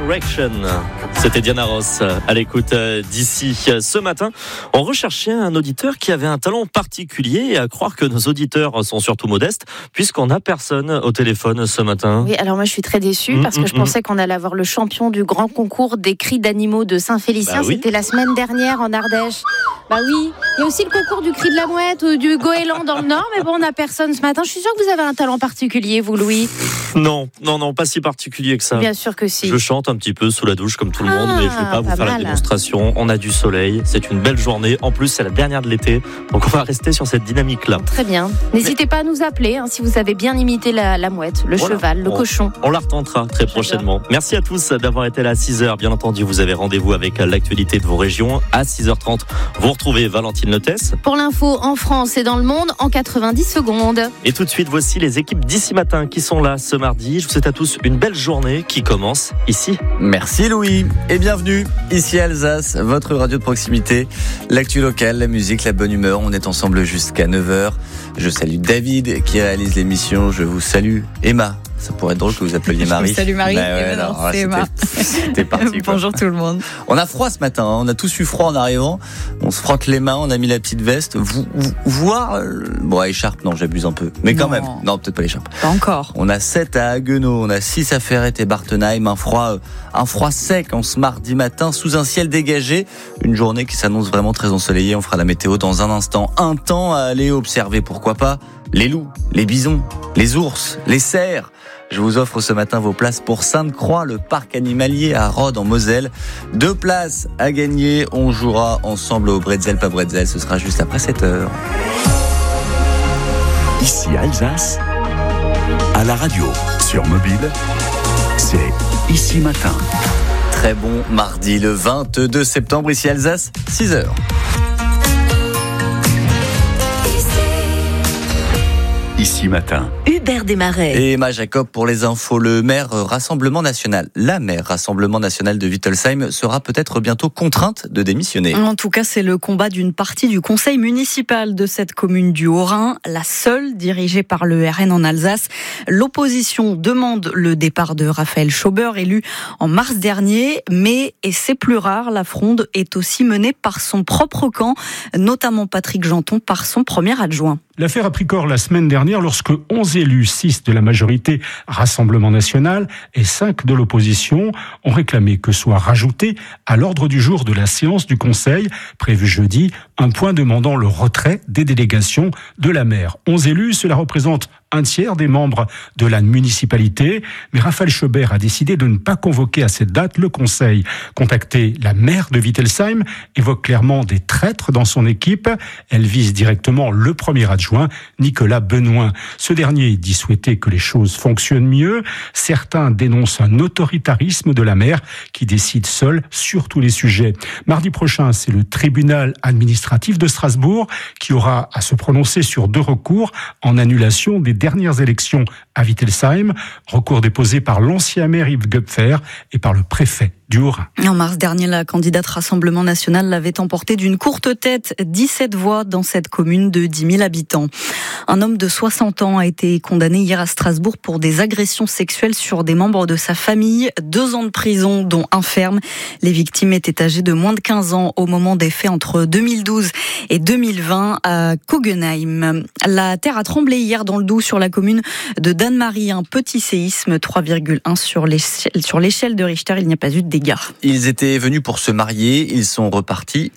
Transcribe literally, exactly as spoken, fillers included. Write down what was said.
Direction. C'était Diana Ross à l'écoute d'ici. Ce matin, on recherchait un auditeur qui avait un talent particulier et à croire que nos auditeurs sont surtout modestes puisqu'on n'a personne au téléphone ce matin. Oui, alors moi je suis très déçue mmh, parce que mmh, je pensais qu'on allait avoir le champion du grand concours des cris d'animaux de Saint-Félicien. Bah oui. C'était la semaine dernière en Ardèche. Bah oui, il y a aussi le concours du cri de la mouette ou du goéland dans le Nord, mais bon, on n'a personne ce matin. Je suis sûre que vous avez un talent particulier, vous, Louis. Non, non, non, pas si particulier que ça. Bien sûr que si. Je chante un petit peu sous la douche comme tout le monde, Ah, mais je ne vais pas vous pas faire mal. la démonstration. On a du soleil, c'est une belle journée. En plus, c'est la dernière de l'été, donc on va rester sur cette dynamique-là. Très bien. N'hésitez pas à nous appeler hein, si vous avez bien imité la, la mouette, le Voilà. cheval, le on, cochon. On la retentera très J'adore. prochainement. Merci à tous d'avoir été là à six heures. Bien entendu, vous avez rendez-vous avec l'actualité de vos régions. À six heures trente, vous retrouvez Valentine Lotès. Pour l'info en France et dans le monde en quatre-vingt-dix secondes. Et tout de suite, voici les équipes d'ici matin qui sont là ce mardi. Je vous souhaite à tous une belle journée qui commence ici. Merci Louis et bienvenue ici à Alsace, votre radio de proximité. L'actu locale, la musique, la bonne humeur. On est ensemble jusqu'à neuf heures. Je salue David qui réalise l'émission. Je vous salue Emma. Ça pourrait être drôle que vous appeliez Marie. Salut Marie, Bah ouais, eh ben non, alors là, c'est Emma. c'était, c'était parti. Quoi. Bonjour tout le monde. On a froid ce matin, hein. On a tous eu froid en arrivant. On se frotte les mains, on a mis la petite veste. Vous, vous, voir, euh, bon, écharpe, non, j'abuse un peu. Mais quand Non. même, non, peut-être pas l'écharpe. Pas encore. On a sept à Haguenau, on a six à Ferrette et Bartenheim. Un froid, euh, un froid sec en ce mardi matin sous un ciel dégagé. Une journée qui s'annonce vraiment très ensoleillée. On fera la météo dans un instant. Un temps à aller observer, pourquoi pas, les loups, les bisons, les ours, les cerfs. Je vous offre ce matin vos places pour Sainte-Croix, le parc animalier à Rhodes en Moselle. Deux places à gagner. On jouera ensemble au Bretzel pas Bretzel. Ce sera juste après sept heures. Ici Alsace, à la radio, sur mobile, c'est Ici Matin. Très bon mardi le vingt-deux septembre ici Alsace, six heures. Ici Matin. Hubert Desmarais. Et Emma Jacob pour les infos. Le maire Rassemblement National, la maire Rassemblement National de Wittelsheim sera peut-être bientôt contrainte de démissionner. En tout cas, c'est le combat d'une partie du conseil municipal de cette commune du Haut-Rhin, la seule dirigée par le R N en Alsace. L'opposition demande le départ de Raphaël Schauber, élu en mars dernier, mais, et c'est plus rare, la fronde est aussi menée par son propre camp, notamment Patrick Janton par son premier adjoint. L'affaire a pris corps la semaine dernière lorsque onze élus, six de la majorité Rassemblement National et cinq de l'opposition, ont réclamé que soit rajouté à l'ordre du jour de la séance du Conseil, prévu jeudi, un point demandant le retrait des délégations de la maire. onze élus, cela représente un tiers des membres de la municipalité, mais Raphaël Schauber a décidé de ne pas convoquer à cette date le Conseil. Contacté, la maire de Wittelsheim évoque clairement des traîtres dans son équipe. Elle vise directement le premier adjoint, Nicolas Benoît. Ce dernier dit souhaiter que les choses fonctionnent mieux. Certains dénoncent un autoritarisme de la maire qui décide seule sur tous les sujets. Mardi prochain, c'est le tribunal administratif de Strasbourg qui aura à se prononcer sur deux recours en annulation des dernières élections à Wittelsheim, recours déposé par l'ancien maire Yves Gupfer et par le préfet du Haut-Rhin. En mars dernier, la candidate Rassemblement National l'avait emporté d'une courte tête, dix-sept voix dans cette commune de dix mille habitants. Un homme de soixante ans a été condamné hier à Strasbourg pour des agressions sexuelles sur des membres de sa famille. Deux ans de prison, dont un ferme. Les victimes étaient âgées de moins de quinze ans au moment des faits entre deux mille douze et deux mille vingt à Kogenheim. La terre a tremblé hier dans le Doubs sur la commune de Dannemarie. Un petit séisme, trois virgule un sur l'échelle, sur l'échelle de Richter. Il n'y a pas eu de dégâts. Ils étaient venus pour se marier, ils sont repartis